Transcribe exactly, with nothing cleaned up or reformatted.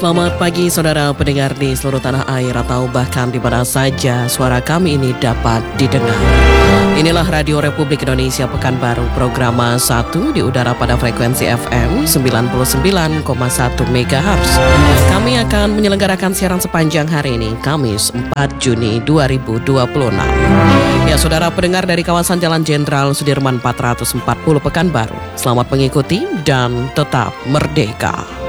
Selamat pagi saudara pendengar di seluruh tanah air atau bahkan di mana saja suara kami ini dapat didengar. Inilah Radio Republik Indonesia Pekanbaru, program satu di udara pada frekuensi F M sembilan puluh sembilan koma satu megahertz. Kami akan menyelenggarakan siaran sepanjang hari ini, Kamis empat Juni dua ribu dua puluh enam. Ya saudara pendengar dari kawasan Jalan Jenderal Sudirman empat ratus empat puluh Pekanbaru, selamat mengikuti dan tetap merdeka.